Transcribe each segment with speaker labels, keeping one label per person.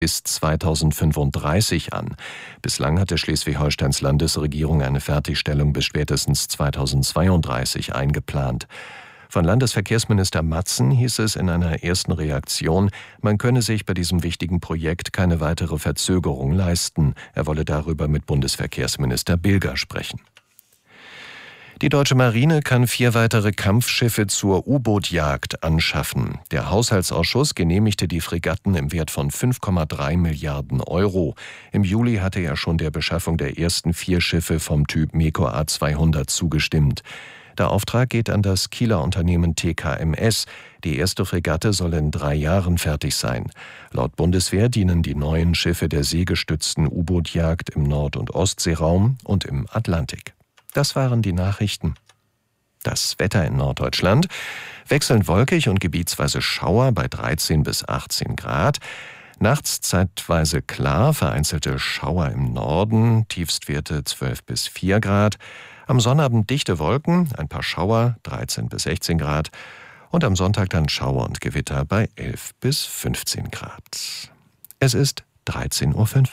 Speaker 1: bis 2035 an. Bislang hatte Schleswig-Holsteins Landesregierung eine Fertigstellung bis spätestens 2032 eingeplant. Von Landesverkehrsminister Matzen hieß es in einer ersten Reaktion, man könne sich bei diesem wichtigen Projekt keine weitere Verzögerung leisten. Er wolle darüber mit Bundesverkehrsminister Bilger sprechen. Die deutsche Marine kann 4 weitere Kampfschiffe zur U-Boot-Jagd anschaffen. Der Haushaltsausschuss genehmigte die Fregatten im Wert von 5,3 Milliarden Euro. Im Juli hatte ja schon der Beschaffung der ersten 4 Schiffe vom Typ MEKO A200 zugestimmt. Der Auftrag geht an das Kieler Unternehmen TKMS. Die erste Fregatte soll in 3 Jahren fertig sein. Laut Bundeswehr dienen die neuen Schiffe der seegestützten U-Boot-Jagd im Nord- und Ostseeraum und im Atlantik. Das waren die Nachrichten. Das Wetter in Norddeutschland: wechselnd wolkig und gebietsweise Schauer bei 13 bis 18 Grad. Nachts zeitweise klar, vereinzelte Schauer im Norden, Tiefstwerte 12 bis 4 Grad. Am Sonnabend dichte Wolken, ein paar Schauer, 13 bis 16 Grad. Und am Sonntag dann Schauer und Gewitter bei 11 bis 15 Grad. Es ist 13:05 Uhr.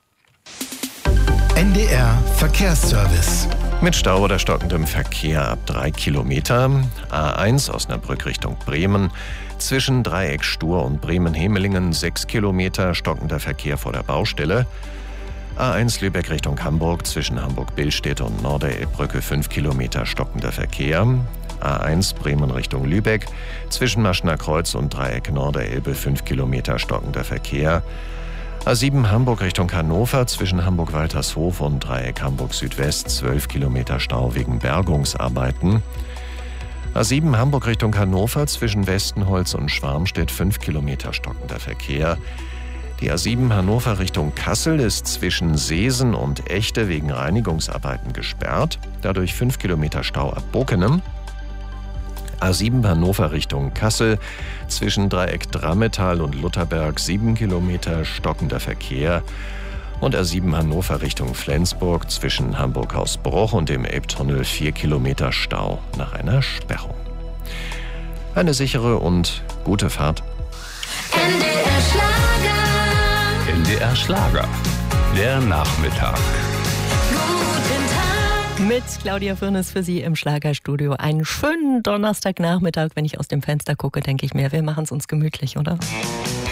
Speaker 2: NDR Verkehrsservice.
Speaker 1: Mit Stau oder stockendem Verkehr ab 3 Kilometer. A1 Osnabrück Richtung Bremen. Zwischen Dreieck Stur und Bremen-Hemelingen 6 Kilometer stockender Verkehr vor der Baustelle. A1 Lübeck Richtung Hamburg, zwischen Hamburg-Billstedt und Norderelbbrücke 5 Kilometer stockender Verkehr. A1 Bremen Richtung Lübeck, zwischen Maschner Kreuz und Dreieck Norderelbe 5 Kilometer stockender Verkehr. A7 Hamburg Richtung Hannover, zwischen Hamburg-Waltershof und Dreieck Hamburg-Südwest 12 Kilometer Stau wegen Bergungsarbeiten. A7 Hamburg Richtung Hannover, zwischen Westenholz und Schwarmstedt 5 Kilometer stockender Verkehr. Die A7 Hannover Richtung Kassel ist zwischen Seesen und Echte wegen Reinigungsarbeiten gesperrt, dadurch 5 Kilometer Stau ab Bockenem. A7 Hannover Richtung Kassel, zwischen Dreieck Drammetal und Lutherberg 7 Kilometer stockender Verkehr. Und A7 Hannover Richtung Flensburg, zwischen Hamburg-Hausbruch und dem Elbtunnel 4 Kilometer Stau nach einer Sperrung. Eine sichere und gute Fahrt.
Speaker 3: NDR Schlager.
Speaker 4: NDR Schlager. Der Nachmittag.
Speaker 3: Guten Tag.
Speaker 5: Mit Claudia Fürnes für Sie im Schlagerstudio. Einen schönen Donnerstagnachmittag. Wenn ich aus dem Fenster gucke, denke ich mir, wir machen es uns gemütlich, oder?